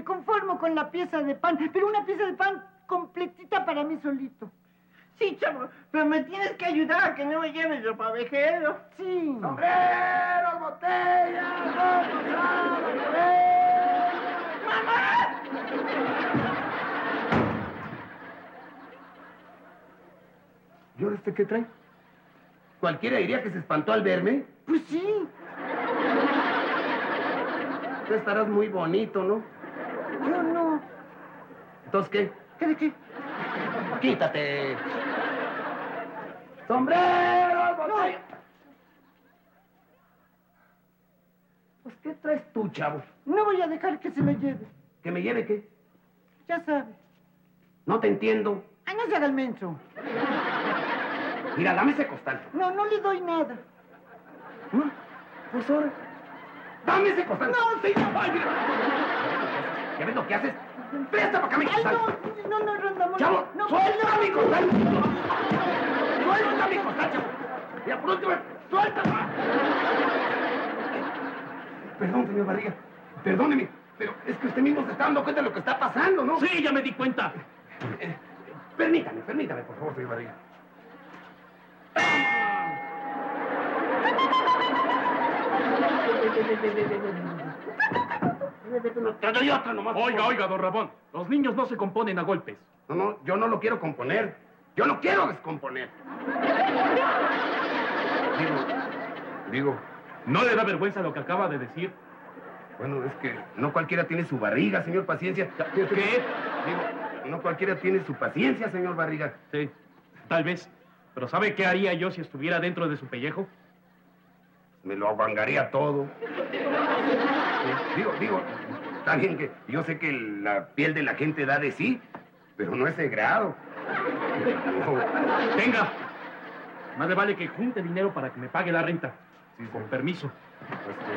conformo con la pieza de pan, pero una pieza de pan completita para mí solito. Sí, chavo, pero me tienes que ayudar a que no me lleves ropavejero. Sí. ¡Sombreros, botellas, botellas, ¡Mamá! ¿Y ahora qué trae? Cualquiera diría que se espantó al verme. Pues sí. Tú estarás muy bonito, ¿no? Yo no. ¿Entonces qué? ¿Qué de qué? ¡Quítate! ¡Sombreros, botellas! Pues, ¿qué traes tú, chavo? No voy a dejar que se lo lleve. ¿Que me lleve qué? Ya sabe. No te entiendo. Ah, no se haga el menso. Mira, dame ese costal. No, no le doy nada. No, pues ahora. ¡Dame ese costal! No, sí, no, ay, mira. ¿Ya ves lo que haces? ¡Presta para acá mi Ay, costal! no, Rondamón. ¡Chavo! No, ¡Suelta no, mi costal! ¡Suelta mi costal, chavo! ¡Ya por último, suelta! Perdón, señor Barriga. Perdóneme, pero es que usted mismo se está dando cuenta de lo que está pasando, ¿no? Sí, ya me di cuenta. Permítame, por favor, señor Barriga. Te doy otra nomás. Oiga, don Ramón. Los niños no se componen a golpes. No, yo no lo quiero componer. Yo lo quiero descomponer. Digo, ¿No le da vergüenza lo que acaba de decir? bueno, es que no cualquiera tiene su barriga, señor Paciencia. ¿Qué? Digo, no cualquiera tiene su paciencia, señor Barriga. Sí, tal vez. Pero ¿sabe qué haría yo si estuviera dentro de su pellejo? Me lo aguangaría todo. Digo, está bien que yo sé que la piel de la gente da de sí, pero no ese grado. No. Tenga. Más le vale que junte dinero para que me pague la renta. Sí, Con permiso. Pues,